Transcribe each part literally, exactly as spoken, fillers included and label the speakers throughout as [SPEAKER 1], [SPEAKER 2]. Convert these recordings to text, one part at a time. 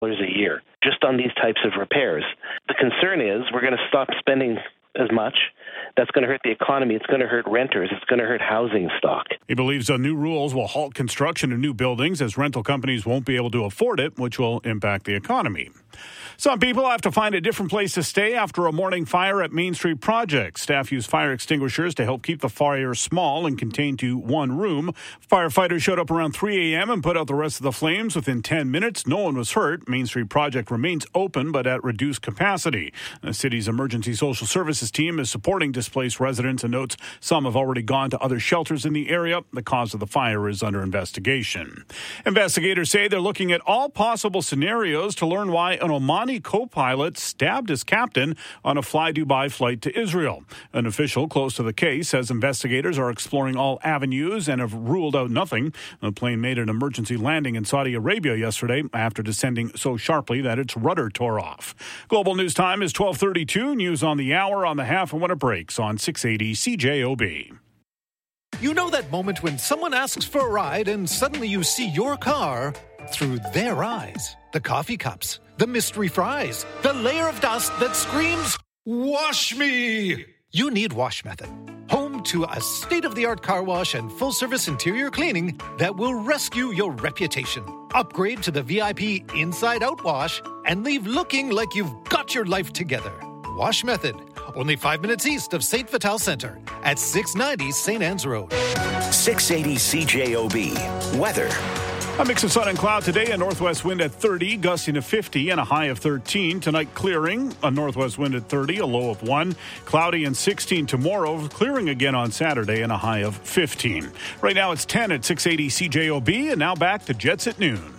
[SPEAKER 1] a year just on these types of repairs. The concern is we're going to stop spending as much. That's going to hurt the economy. It's going to hurt renters. It's going to hurt housing stock.
[SPEAKER 2] He believes the new rules will halt construction of new buildings as rental companies won't be able to afford it, which will impact the economy. Some people have to find a different place to stay after a morning fire at Main Street Project. Staff used fire extinguishers to help keep the fire small and contained to one room. Firefighters showed up around three a.m. and put out the rest of the flames within ten minutes. No one was hurt. Main Street Project remains open but at reduced capacity. The city's emergency social services team is supporting displaced residents and notes some have already gone to other shelters in the area. The cause of the fire is under investigation. Investigators say they're looking at all possible scenarios to learn why an Omani co-pilot stabbed his captain on a Fly Dubai flight to Israel. An official close to the case says investigators are exploring all avenues and have ruled out nothing. The plane made an emergency landing in Saudi Arabia yesterday after descending so sharply that its rudder tore off. Global News Time is twelve thirty-two. News on the hour, on the half, and when it breaks on six eighty C J O B.
[SPEAKER 3] You know that moment when someone asks for a ride and suddenly you see your car through their eyes. The coffee cups, the mystery fries, the layer of dust that screams, "Wash me!" You need Wash Method. Home to a state-of-the-art car wash and full-service interior cleaning that will rescue your reputation. Upgrade to the V I P Inside Out Wash and leave looking like you've got your life together. Wash Method. Only five minutes east of Saint Vital Center at six ninety Saint Anne's Road.
[SPEAKER 4] six eighty C J O B. Weather.
[SPEAKER 2] A mix of sun and cloud today, a northwest wind at thirty, gusting to fifty, and a high of thirteen. Tonight, clearing, a northwest wind at thirty, a low of one. Cloudy and sixteen tomorrow, clearing again on Saturday, and a high of fifteen. Right now, it's ten at six eighty C J O B, and now back to Jets at noon.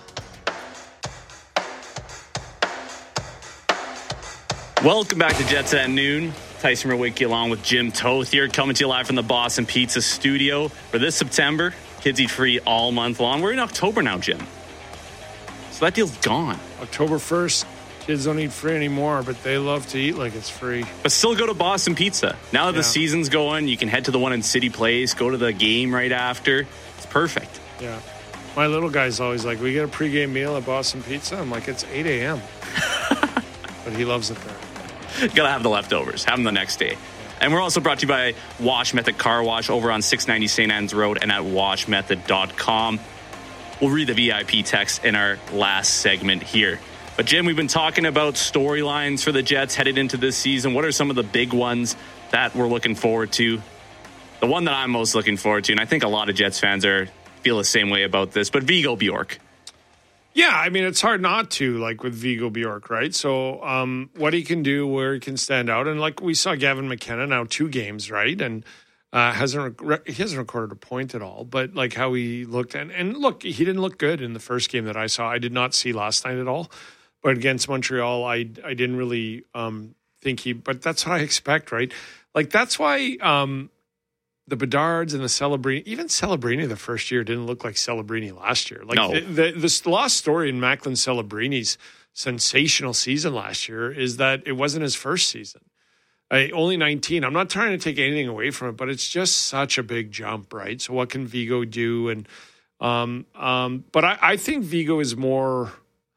[SPEAKER 5] Welcome back to Jets at Noon. Tyson Rowicki along with Jim Toth here, coming to you live from the Boston Pizza Studio. For this September, kids eat free all month long. We're in October now, Jim. So that deal's gone.
[SPEAKER 6] October first, kids don't eat free anymore, but they love to eat like it's free.
[SPEAKER 5] But still go to Boston Pizza. Now that
[SPEAKER 6] Yeah.
[SPEAKER 5] the season's going, you can head to the one in City Place, go to the game right after. It's perfect.
[SPEAKER 6] Yeah. My little guy's always like, we get a pregame meal at Boston Pizza? I'm like, it's eight a.m. But he loves it there.
[SPEAKER 5] Gotta have the leftovers. Have them the next day. And we're also brought to you by Wash Method Car Wash over on six ninety Saint Anne's Road and at wash method dot com. We'll read the V I P text in our last segment here. But Jim, we've been talking about storylines for the Jets headed into this season. What are some of the big ones that we're looking forward to? The one that I'm most looking forward to, and I think a lot of Jets fans are feel the same way about this, but Viggo Bjork.
[SPEAKER 6] Yeah, I mean, it's hard not to, like with Viggo Bjork, right? So um, what he can do, where he can stand out. And like we saw Gavin McKenna now two games, right? And uh, hasn't rec- he hasn't recorded a point at all. But like how he looked. And, and look, he didn't look good in the first game that I saw. I did not see last night at all. But against Montreal, I, I didn't really um, think he – but that's what I expect, right? Like that's why um, – the Bedards and the Celebrini, even Celebrini the first year didn't look like Celebrini last year. Like
[SPEAKER 5] no.
[SPEAKER 6] the, the, the lost story in Macklin Celebrini's sensational season last year is that it wasn't his first season. Uh, only nineteen. I'm not trying to take anything away from it, but it's just such a big jump, right? So what can Viggo do? And um, um, but I, I think Viggo is more.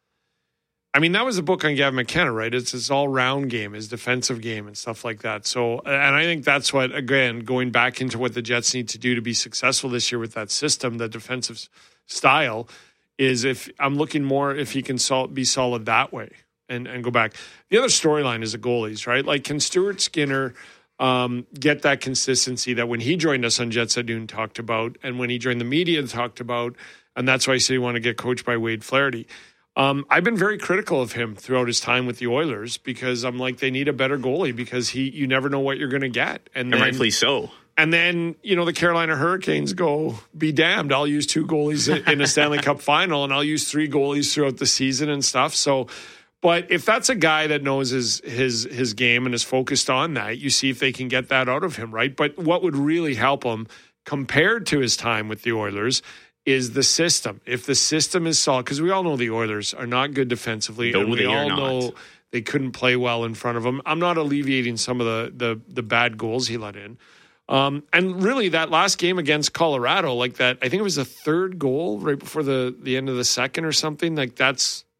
[SPEAKER 6] I mean, that was a book on Gavin McKenna, right? It's his all-round game, his defensive game and stuff like that. So, and I think that's what, again, going back into what the Jets need to do to be successful this year with that system, the defensive style, is if I'm looking more if he can sol- be solid that way and, and go back. The other storyline is the goalies, right? Like, can Stuart Skinner um, get that consistency that when he joined us on Jets at Noon talked about, and when he joined the media talked about, and that's why I say he wanted to get coached by Wade Flaherty. Um, I've been very critical of him throughout his time with the Oilers because I'm like, they need a better goalie because he, you never know what you're going to get. And,
[SPEAKER 5] And
[SPEAKER 6] then,
[SPEAKER 5] rightfully so.
[SPEAKER 6] And then, you know, the Carolina Hurricanes go, be damned. I'll use two goalies in a Stanley Cup final and I'll use three goalies throughout the season and stuff. So, but if that's a guy that knows his, his, his game and is focused on that, you see if they can get that out of him, right? But what would really help him compared to his time with the Oilers is the system. If the system is solid, because we all know the Oilers are not good defensively,
[SPEAKER 5] No,
[SPEAKER 6] and we
[SPEAKER 5] they are
[SPEAKER 6] all
[SPEAKER 5] not.
[SPEAKER 6] know they couldn't play well in front of him. I'm not alleviating some of the the, the bad goals he let in. Um, and really, that last game against Colorado, like that, I think it was the third goal right before the, the end of the second or something. Like that's